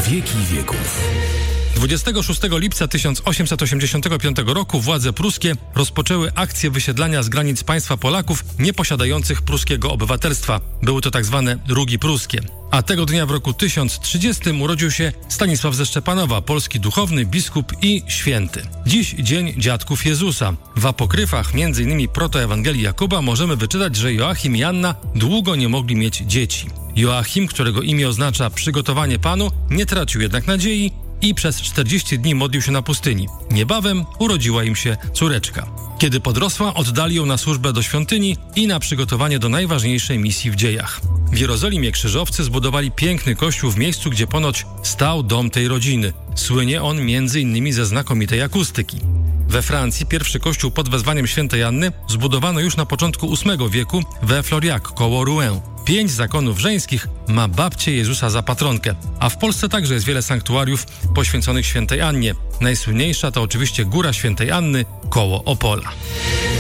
wieki wieków. 26 lipca 1885 roku władze pruskie rozpoczęły akcję wysiedlania z granic państwa Polaków nieposiadających pruskiego obywatelstwa. Były to tak zwane rugi pruskie. A tego dnia w roku 1030 urodził się Stanisław ze Szczepanowa, polski duchowny, biskup i święty. Dziś dzień dziadków Jezusa. W apokryfach, m.in. protoewangelii Jakuba, możemy wyczytać, że Joachim i Anna długo nie mogli mieć dzieci. Joachim, którego imię oznacza przygotowanie Panu, nie tracił jednak nadziei i przez 40 dni modlił się na pustyni. Niebawem urodziła im się córeczka. Kiedy podrosła, oddali ją na służbę do świątyni i na przygotowanie do najważniejszej misji w dziejach. W Jerozolimie krzyżowcy zbudowali piękny kościół w miejscu, gdzie ponoć stał dom tej rodziny. Słynie on m.in. ze znakomitej akustyki. We Francji pierwszy kościół pod wezwaniem świętej Anny zbudowano już na początku VIII wieku we Floriac koło Rouen. 5 zakonów żeńskich ma babcię Jezusa za patronkę, a w Polsce także jest wiele sanktuariów poświęconych świętej Annie. Najsłynniejsza to oczywiście Góra Świętej Anny koło Opola.